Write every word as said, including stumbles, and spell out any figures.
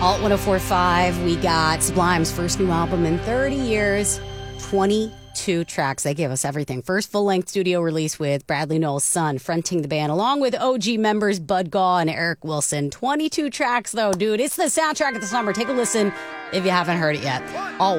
Alt one oh four point five, we got Sublime's first new album in thirty years, twenty-two tracks. They gave us everything. First full-length studio release with Bradley Noel's son fronting the band, along with O G members Bud Gaw and Eric Wilson. twenty-two tracks, though, dude. It's the soundtrack of the summer. Take a listen if you haven't heard it yet. Alt